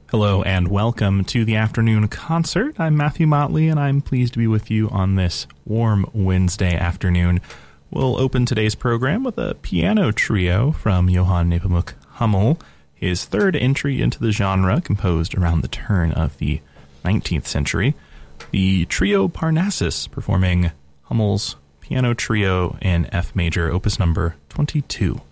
Hello and welcome to the afternoon concert. I'm Matthew Motley and I'm pleased to be with you on this warm Wednesday afternoon. We'll open today's program with a piano trio from Johann Nepomuk Hummel, his third entry into the genre, composed around the turn of the 19th century. The trio Parnassus performing Hummel's piano trio in F major, opus number 22.